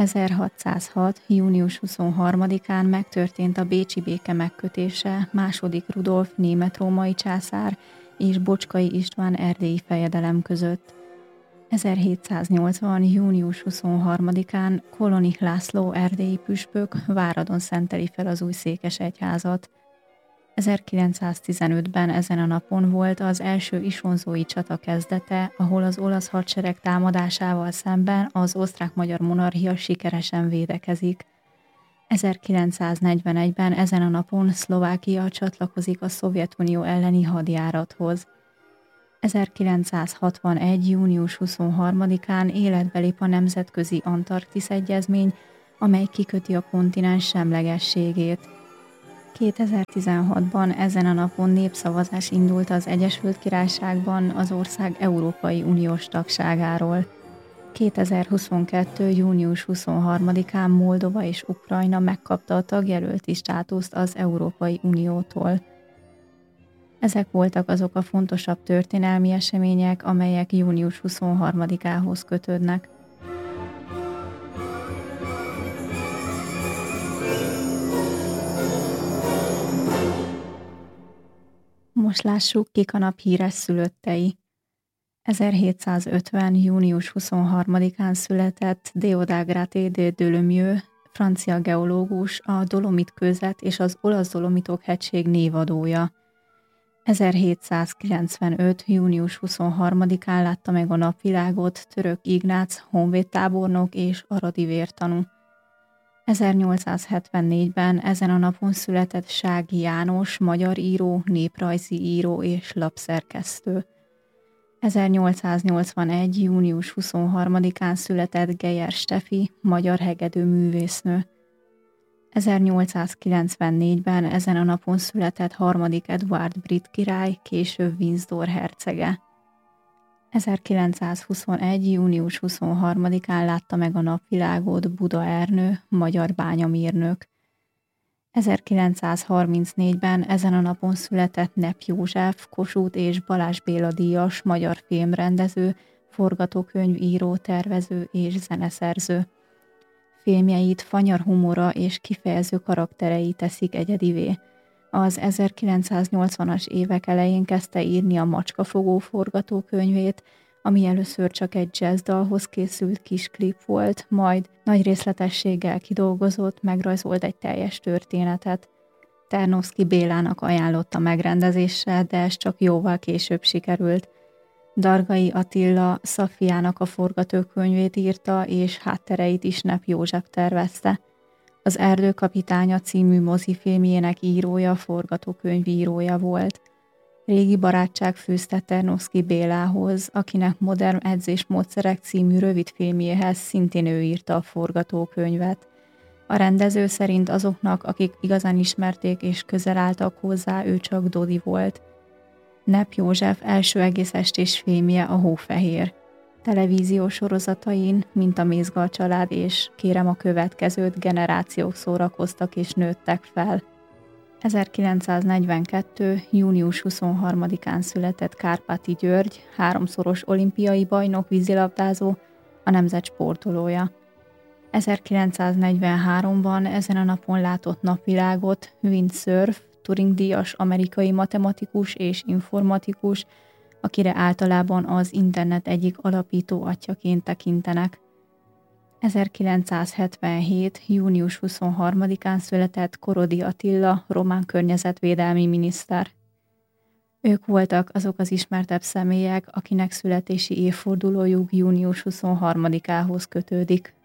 1606. június 23-án megtörtént a bécsi béke megkötése II. Rudolf német-római császár és Bocskai István erdélyi fejedelem között. 1780. június 23-án Kolonik László erdélyi püspök Váradon szenteli fel az új székesegyházat. 1915-ben ezen a napon volt az első isonzói csata kezdete, ahol az olasz hadsereg támadásával szemben az osztrák-magyar monarchia sikeresen védekezik. 1941-ben ezen a napon Szlovákia csatlakozik a Szovjetunió elleni hadjárathoz. 1961. június 23-án életbe lép a Nemzetközi Antarktisz Egyezmény, amely kiköti a kontinens semlegességét. 2016-ban ezen a napon népszavazás indult az Egyesült Királyságban az ország Európai Uniós tagságáról. 2022. június 23-án Moldova és Ukrajna megkapta a tagjelölti státuszt az Európai Uniótól. Ezek voltak azok a fontosabb történelmi események, amelyek június 23-ához kötődnek. Most lássuk, kik a nap híres szülöttei. 1750. június 23-án született Déodat Graté de Dolomieu, francia geológus, a Dolomit-kőzet és az Olasz-Dolomitok hegység névadója. 1795. június 23-án látta meg a napvilágot Török Ignác, honvédtábornok és aradi vértanú. 1874-ben ezen a napon született Sági János, magyar író, néprajzi író és lapszerkesztő. 1881. június 23-án született Geyer Stefi, magyar hegedűművésznő. 1894-ben ezen a napon született harmadik Eduárd brit király, később Windsor hercege. 1921. június 23-án látta meg a napvilágot Buda Ernő, magyar bányamérnök. 1934-ben ezen a napon született Nepp József, Kossuth és Balázs Béla díjas magyar filmrendező, forgatókönyvíró, tervező és zeneszerző. Filmjeit fanyar humora és kifejező karakterei teszik egyedivé. Az 1980-as évek elején kezdte írni a Macskafogó forgatókönyvét, ami először csak egy jazzdalhoz készült kis klip volt, majd nagy részletességgel kidolgozott, megrajzolt egy teljes történetet. Tarnowski Bélának ajánlotta megrendezésre, de ez csak jóval később sikerült. Dargai Attila Szafiának a forgatókönyvét írta, és háttereit is Nepp József tervezte. Az Erdőkapitánya című mozifilmjének írója, forgatókönyvírója volt. Régi barátság fűzte Tarnowski Bélához, akinek Modern edzésmódszerek című rövidfilmjéhez szintén ő írta a forgatókönyvet. A rendező szerint azoknak, akik igazán ismerték és közel álltak hozzá, ő csak Dodi volt. Nepp József első egész estés filmje a Hófehér. Televíziós sorozatain, mint a Mézgal család és Kérem a következőt generációk szórakoztak és nőttek fel. 1942. június 23-án született Kárpáti György, háromszoros olimpiai bajnok vízilabdázó, a nemzet sportolója. 1943-ban ezen a napon látott napvilágot Vint Cerf, Turing-díjas amerikai matematikus és informatikus, akire általában az internet egyik alapító atyjaként tekintenek. 1977. június 23-án született Korodi Attila, román környezetvédelmi miniszter. Ők voltak azok az ismertebb személyek, akinek születési évfordulójuk június 23-ához kötődik.